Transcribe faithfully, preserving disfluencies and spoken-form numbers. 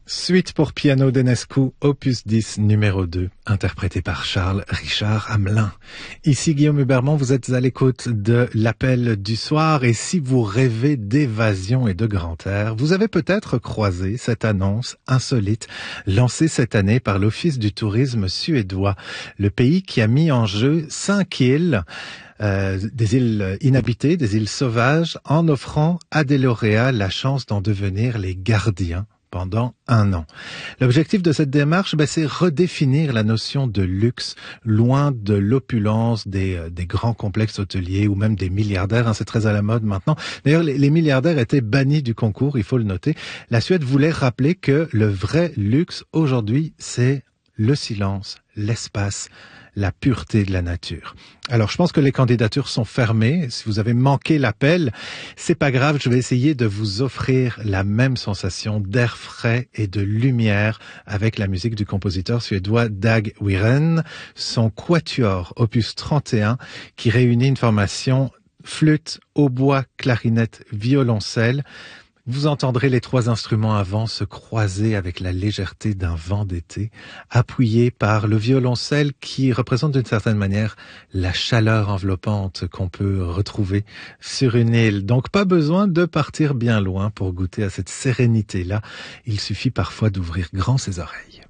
Suite pour piano d'Enescu, opus dix, numéro deux, interprété par Charles Richard Hamelin. Ici Guillaume Hubermont, vous êtes à l'écoute de l'appel du soir et si vous rêvez d'évasion et de grand air, vous avez peut-être croisé cette annonce insolite lancée cette année par l'Office du tourisme suédois, le pays qui a mis en jeu cinq îles, Euh, des îles inhabitées, des îles sauvages, en offrant à des lauréats la chance d'en devenir les gardiens pendant un an. L'objectif de cette démarche, ben, c'est redéfinir la notion de luxe, loin de l'opulence des, euh, des grands complexes hôteliers ou même des milliardaires. Hein, c'est très à la mode maintenant. D'ailleurs, les, les milliardaires étaient bannis du concours, il faut le noter. La Suède voulait rappeler que le vrai luxe aujourd'hui, c'est le silence, l'espace, la pureté de la nature. Alors, je pense que les candidatures sont fermées. Si vous avez manqué l'appel, c'est pas grave, je vais essayer de vous offrir la même sensation d'air frais et de lumière avec la musique du compositeur suédois Dag Wiren, son quatuor opus trente et un qui réunit une formation flûte, hautbois, clarinette, violoncelle. Vous entendrez les trois instruments à vent se croiser avec la légèreté d'un vent d'été, appuyé par le violoncelle qui représente d'une certaine manière la chaleur enveloppante qu'on peut retrouver sur une île. Donc pas besoin de partir bien loin pour goûter à cette sérénité-là. Il suffit parfois d'ouvrir grand ses oreilles.